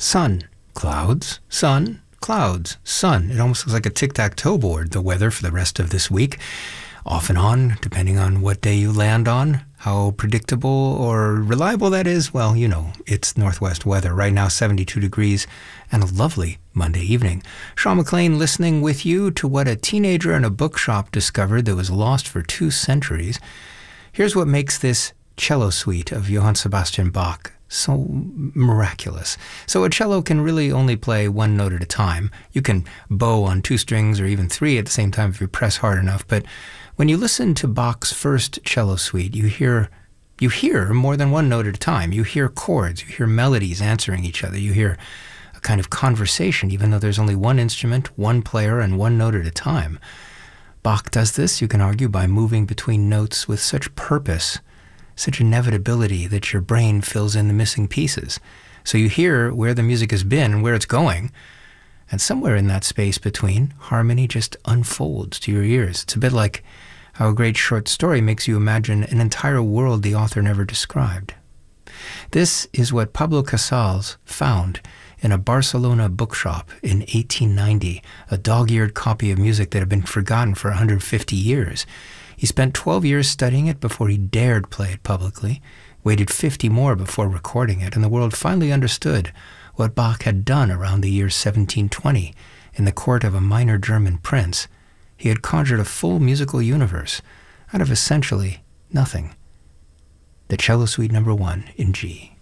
sun, clouds, sun, clouds, sun. It almost looks like a tic-tac-toe board, the weather for the rest of this week. Off and on, depending on what day you land on. How predictable or reliable that is, well, you know, it's Northwest weather. Right now, 72 degrees and a lovely Monday evening. Sean McLean listening with you to what a teenager in a bookshop discovered that was lost for 2 centuries. Here's what makes this cello suite of Johann Sebastian Bach so miraculous. So a cello can really only play one note at a time. You can bow on 2 strings or even 3 at the same time if you press hard enough, but when you listen to Bach's first cello suite, you hear more than one note at a time. You hear chords, you hear melodies answering each other, you hear a kind of conversation, even though there's only one instrument, one player, and one note at a time. Bach does this, you can argue, by moving between notes with such purpose, such inevitability that your brain fills in the missing pieces. So you hear where the music has been and where it's going, and somewhere in that space between, harmony just unfolds to your ears. It's a bit like how a great short story makes you imagine an entire world the author never described. This is what Pablo Casals found in a Barcelona bookshop in 1890, a dog-eared copy of music that had been forgotten for 150 years. He spent 12 years studying it before he dared play it publicly, waited 50 more before recording it, and the world finally understood what Bach had done around the year 1720 in the court of a minor German prince. He had conjured a full musical universe out of essentially nothing. The Cello Suite No. 1 in G.